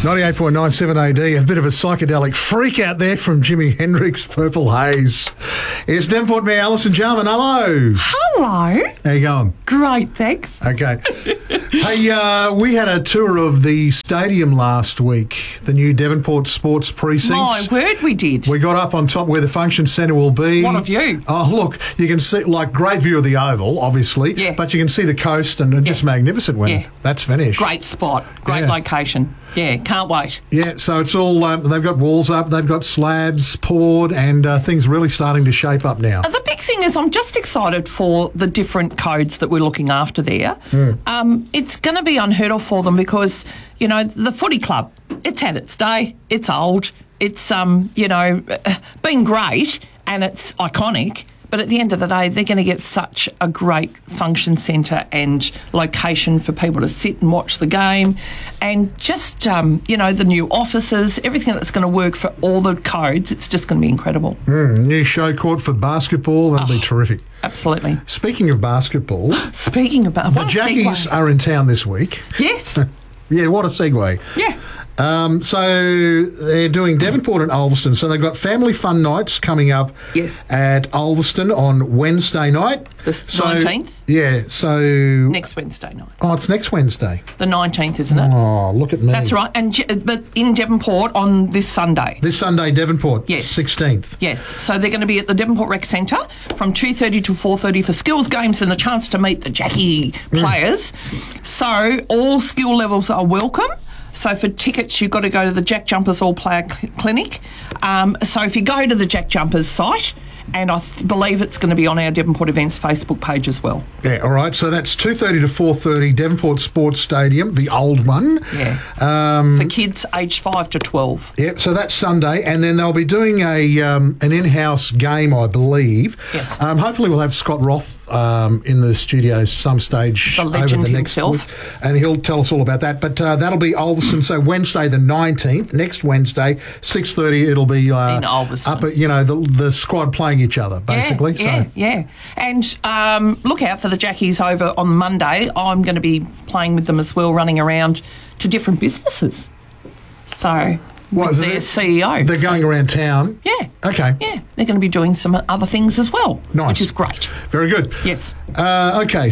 98.97 AD, a bit of a psychedelic freak out there from Jimi Hendrix, Purple Haze. It's Devonport Mayor Alison Jarman. Hello. Hello. How you going? Great, thanks. Okay. Hey, we had a tour of the stadium last week, the new Devonport Sports Precinct. My word, we did. We got up on top where the function centre will be. What a view. Oh, look, you can see, great view of the Oval, obviously. Yeah. But you can see the coast and just magnificent when that's finished. Great spot. Great location. Yeah, can't wait. Yeah, so it's all, they've got walls up, they've got slabs poured, and things really starting to shape up now. The big thing is I'm just excited for the different codes that we're looking after there. It's going to be unheard of for them because, you know, the footy club, it's had its day, it's old, it's, been great and it's iconic. But at the end of the day, they're going to get such a great function centre and location for people to sit and watch the game. And just, the new offices, everything that's going to work for all the codes, it's just going to be incredible. New show court for basketball, that'll be terrific. Absolutely. Speaking of basketball... the Jackies are in town this week. Yes. Yeah, what a segue. Yeah. So they're doing Devonport and Ulverston. So they've got family fun nights coming up at Ulverston on Wednesday night. The 19th? Yeah, so... Next Wednesday night. Oh, it's next Wednesday. The 19th, isn't it? Oh, look at me. That's right. But in Devonport on this Sunday. This Sunday, Devonport, 16th. Yes. So they're going to be at the Devonport Rec Centre from 2:30 to 4:30 for skills games and a chance to meet the Jackie players. So all skill levels are welcome. So for tickets, you've got to go to the Jack Jumpers All-Player Clinic. So if you go to the Jack Jumpers site, and I believe it's going to be on our Devonport Events Facebook page as well. Yeah, all right. So that's 2:30 to 4:30, Devonport Sports Stadium, the old one. Yeah. For kids aged 5 to 12. Yep. So that's Sunday, and then they'll be doing an in-house game, I believe. Yes. Hopefully, we'll have Scott Roth in the studios some stage the legend over the next himself. week, and he'll tell us all about that. But that'll be Ulverston. So Wednesday the 19th, next Wednesday, 6:30. It'll be in Ulverston. up at the squad playing each other basically. Yeah. And look out for the Jackies over on Monday. I'm going to be playing with them as well, running around to different businesses. So. With their CEO. They're going around town? Yeah. Okay. Yeah. They're going to be doing some other things as well. Nice. Which is great. Very good. Yes. Okay,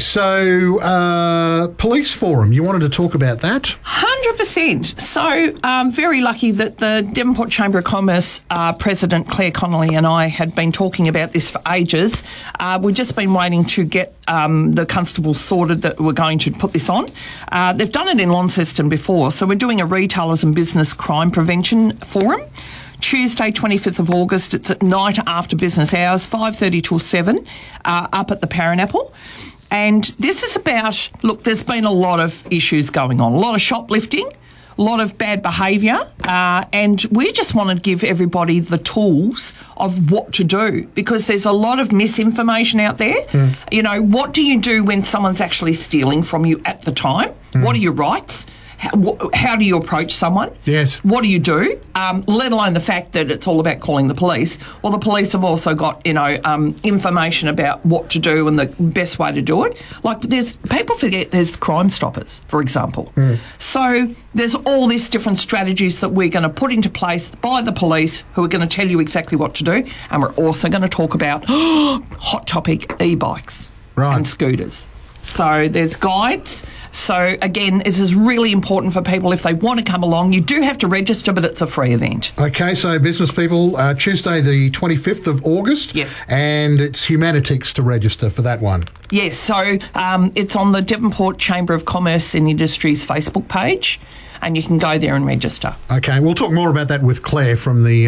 so police forum, you wanted to talk about that? 100%. So very lucky that the Devonport Chamber of Commerce President Claire Connolly and I had been talking about this for ages. We've just been waiting to get the constables sorted that we're going to put this on. They've done it in Launceston before, so we're doing a retailers and business crime prevention forum. Tuesday, 25th of August, it's at night after business hours, 5:30 till 7, up at the Paranapple. And this is about, look, there's been a lot of issues going on, a lot of shoplifting, a lot of bad behaviour, and we just want to give everybody the tools of what to do because there's a lot of misinformation out there. You know, what do you do when someone's actually stealing from you at the time? What are your rights? How do you approach someone? Yes. What do you do? Let alone the fact that it's all about calling the police. Well, the police have also got, information about what to do and the best way to do it. Like, people forget there's Crime Stoppers, for example. So there's all these different strategies that we're going to put into place by the police who are going to tell you exactly what to do. And we're also going to talk about hot topic e-bikes and scooters. So there's guides. So, again, this is really important for people if they want to come along. You do have to register, but it's a free event. Okay, so business people, Tuesday the 25th of August. Yes. And it's Humanitix to register for that one. Yes, so it's on the Devonport Chamber of Commerce and Industries Facebook page. And you can go there and register. Okay, we'll talk more about that with Claire from the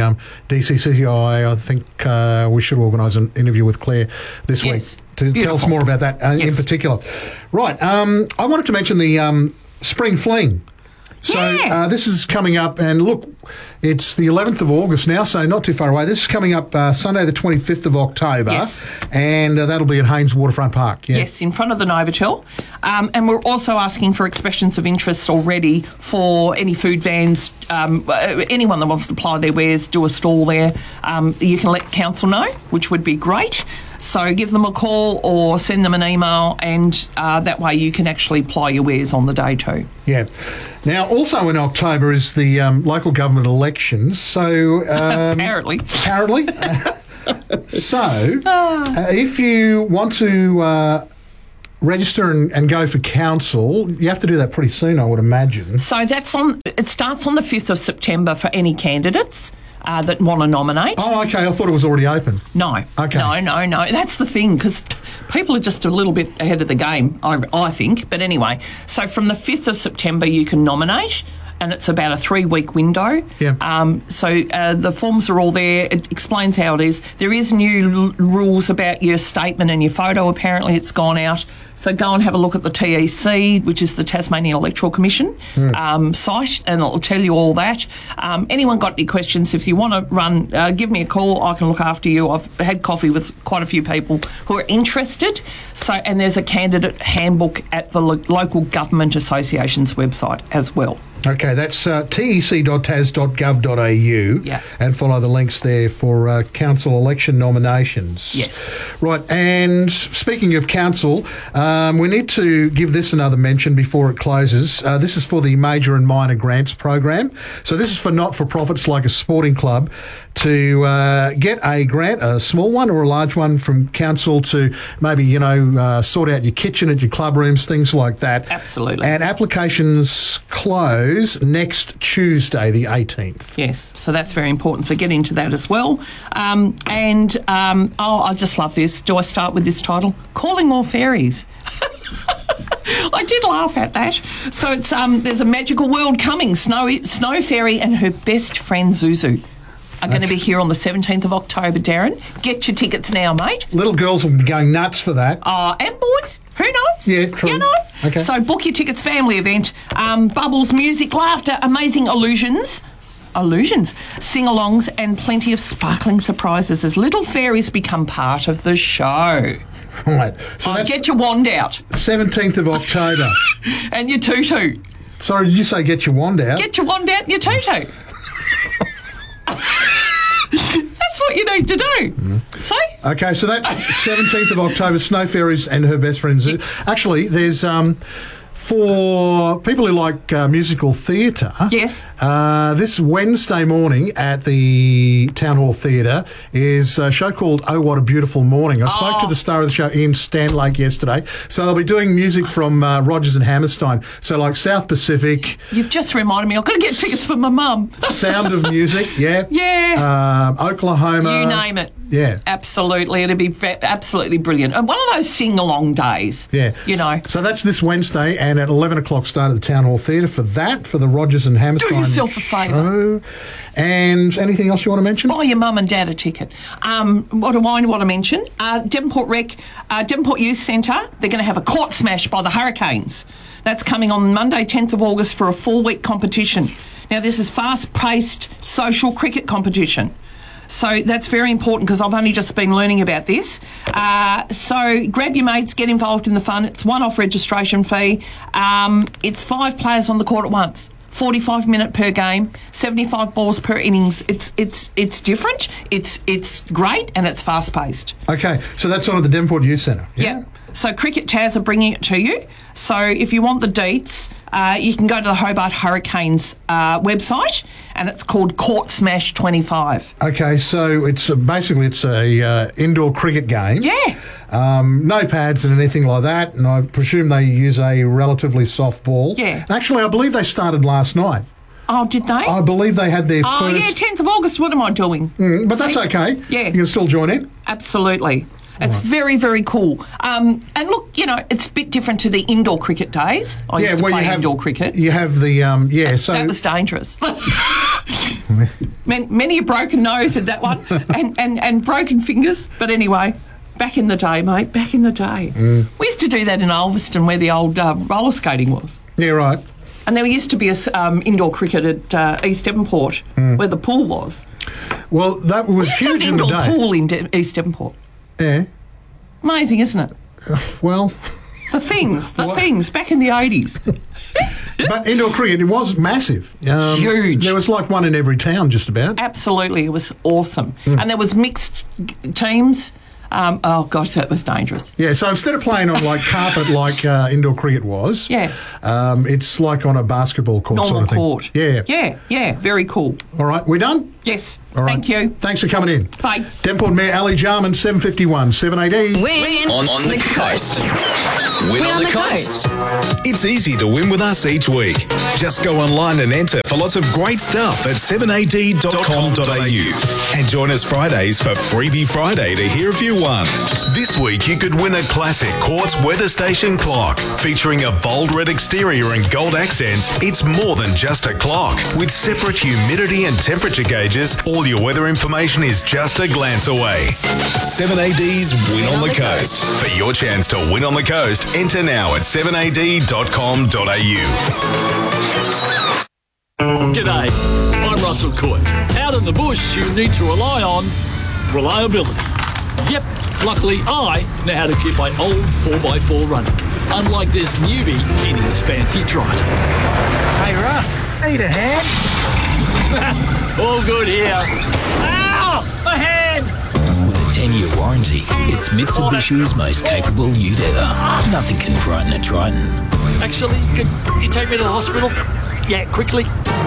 DCCI. I think we should organise an interview with Claire this week to tell us more about that in particular. Right, I wanted to mention the Spring Fling. So this is coming up, and look, it's the 11th of August now, so not too far away. This is coming up Sunday the 25th of October, and that'll be at Haynes Waterfront Park. Yeah? Yes, in front of the Novotel. And we're also asking for expressions of interest already for any food vans, anyone that wants to ply their wares, do a stall there. You can let council know, which would be great. So give them a call or send them an email, and that way you can actually ply your wares on the day too. Yeah. Now, also in October is the local government elections. So apparently. So if you want to register and go for council, you have to do that pretty soon, I would imagine. So it starts on the 5th of September for any candidates that want to nominate. Oh, okay. I thought it was already open. No. Okay. No. That's the thing, because people are just a little bit ahead of the game, I think. But anyway, so from the 5th of September you can nominate, and it's about a 3-week window. Yeah. So the forms are all there. It explains how it is. There is new rules about your statement and your photo. Apparently it's gone out. So go and have a look at the TEC, which is the Tasmanian Electoral Commission site, and it'll tell you all that. Anyone got any questions? If you want to run, give me a call. I can look after you. I've had coffee with quite a few people who are interested. So, and there's a candidate handbook at the local government association's website as well. Okay, that's tec.tas.gov.au, and follow the links there for council election nominations. Yes. Right, and speaking of council, we need to give this another mention before it closes. This is for the major and minor grants program. So this is for not-for-profits like a sporting club to get a grant, a small one or a large one from council to maybe, sort out your kitchen at your club rooms, things like that. Absolutely. And applications close next Tuesday, the 18th. Yes, so that's very important. So get into that as well. I just love this. Do I start with this title? Calling More Fairies. I did laugh at that. So it's there's a magical world coming. Snow Fairy and her best friend Zuzu are going to be here on the 17th of October, Darren. Get your tickets now, mate. Little girls will be going nuts for that. And boys. Who knows? Yeah, true. Okay. So book your tickets, family event. Bubbles, music, laughter, amazing illusions, sing-alongs, and plenty of sparkling surprises as little fairies become part of the show. Right. So that's get your wand out. 17th of October. And your tutu. Sorry, did you say get your wand out? Get your wand out and your tutu. That's what you need to do. See? Okay, so that's 17th of October, Snow Fairies and her best friends. Actually, there's for people who like musical theatre. Yes. This Wednesday morning at the Town Hall Theatre is a show called Oh What a Beautiful Morning. I spoke to the star of the show, Ian Stanlake, yesterday. So they'll be doing music from Rogers and Hammerstein. So like South Pacific. You've just reminded me. I've got to get tickets for my mum. Sound of Music, yeah. Yeah. Oklahoma. You name it. Yeah. Absolutely. It'd be absolutely brilliant. And one of those sing-along days. Yeah. So that's this Wednesday, and at 11 o'clock start at the Town Hall Theatre for the Rogers and Hammerstein Do yourself a favour. And anything else you want to mention? Buy your mum and dad a ticket. What do I want to mention? Devonport Youth Centre, they're going to have a court smash by the Hurricanes. That's coming on Monday, 10th of August for a 4-week competition. Now, this is fast-paced social cricket competition. So that's very important because I've only just been learning about this. So grab your mates, get involved in the fun. It's one-off registration fee. It's 5 players on the court at once. 45 minutes per game, 75 balls per innings. It's different. It's great and it's fast-paced. Okay, so that's on at the Devonport Youth Centre. Yeah. So Cricket Taz are bringing it to you. So if you want the deets, you can go to the Hobart Hurricanes website, and it's called Court Smash 25. Okay, so it's basically a indoor cricket game. Yeah. No pads and anything like that, and I presume they use a relatively soft ball. Yeah. Actually, I believe they started last night. Oh, did they? I believe they had their first... Oh, yeah, 10th of August. What am I doing? But that's okay. Yeah. You can still join in. Absolutely. It's very, very cool. And look, it's a bit different to the indoor cricket days. I used to play indoor cricket. You have the, so... That was dangerous. Many a broken nose in that one and broken fingers. But anyway, back in the day, mate, back in the day. We used to do that in Ulverston where the old roller skating was. Yeah, right. And there used to be a indoor cricket at East Devonport where the pool was. Well, that was huge in the day. An indoor pool in East Devonport. Yeah. Amazing, isn't it? Well... The things, back in the 80s. But indoor cricket, it was massive. Huge. There was like one in every town, just about. Absolutely, it was awesome. And there was mixed teams. Oh, gosh, that was dangerous. Yeah, so instead of playing on like carpet like indoor cricket was, it's like on a basketball court normal sort of thing. Court. Yeah, very cool. All right, we done? Yes. All right. Thank you. Thanks for coming in. Bye. Devonport Mayor Ali Jarman, 7:51, 7AD. Win on the coast. Win on the coast. It's easy to win with us each week. Just go online and enter for lots of great stuff at 7ad.com.au. And join us Fridays for Freebie Friday to hear if you won. This week you could win a classic Quartz weather station clock featuring a bold red exterior and gold accents. It's more than just a clock. With separate humidity and temperature gauges, all your weather information is just a glance away. 7AD's Win on the Coast. For your chance to win on the coast, enter now at 7ad.com.au. G'day, I'm Russell Coit. Out in the bush, you need to rely on reliability. Yep, luckily I know how to keep my old 4x4 running, unlike this newbie in his fancy trot. Hey Russ, need a hand? All good here. Ow! My hand! With a 10-year warranty, it's Mitsubishi's most capable ute ever. Nothing can frighten a Triton. Actually, could you take me to the hospital? Yeah, quickly.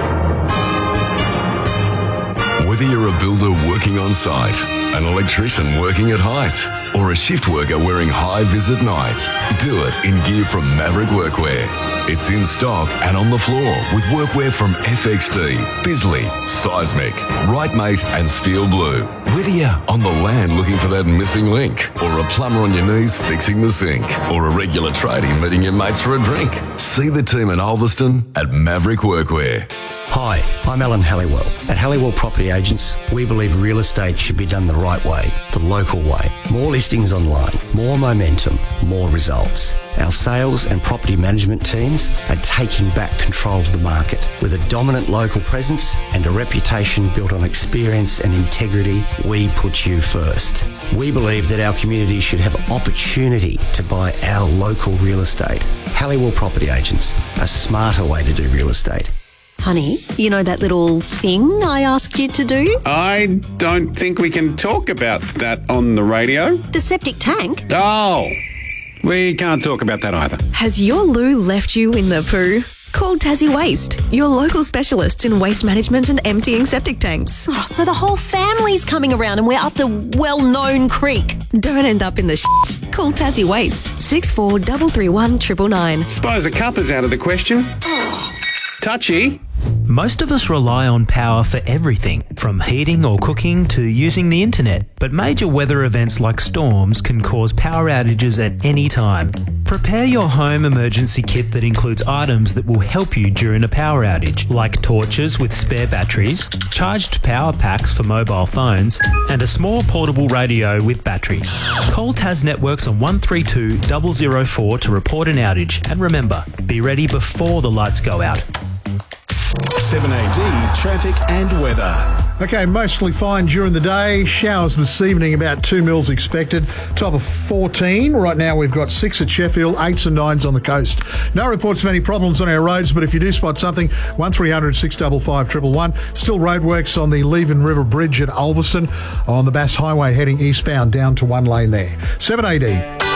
Whether you're a builder working on site, an electrician working at height, or a shift worker wearing high-vis at night, do it in gear from Maverick Workwear. It's in stock and on the floor with workwear from FXD, Bisley, Seismic, Rightmate and Steel Blue. Whether you're on the land looking for that missing link, or a plumber on your knees fixing the sink, or a regular tradie meeting your mates for a drink, see the team in Ulverston at Maverick Workwear. Hi, I'm Alan Halliwell. At Halliwell Property Agents, we believe real estate should be done the right way, the local way. More listings online, more momentum, more results. Our sales and property management teams are taking back control of the market. With a dominant local presence and a reputation built on experience and integrity, we put you first. We believe that our community should have opportunity to buy our local real estate. Halliwell Property Agents, a smarter way to do real estate. Honey, you know that little thing I asked you to do? I don't think we can talk about that on the radio. The septic tank? Oh, we can't talk about that either. Has your loo left you in the poo? Call Tassie Waste, your local specialists in waste management and emptying septic tanks. Oh, so the whole family's coming around and we're up the well-known creek. Don't end up in the shit. Call Tassie Waste, 6433 999. Suppose a cup is out of the question. Touchy. Most of us rely on power for everything, from heating or cooking to using the internet. But major weather events like storms can cause power outages at any time. Prepare your home emergency kit that includes items that will help you during a power outage, like torches with spare batteries, charged power packs for mobile phones, and a small portable radio with batteries. Call Tas Networks on 132 004 to report an outage. And remember, be ready before the lights go out. 7AD traffic and weather. Okay, mostly fine during the day. Showers this evening, about 2 mils expected. Top of 14. Right now we've got 6 at Sheffield, 8s and 9s on the coast. No reports of any problems on our roads, but if you do spot something, 1300 655 111. Still roadworks on the Leven River Bridge at Ulverston on the Bass Highway heading eastbound down to one lane there. 7AD.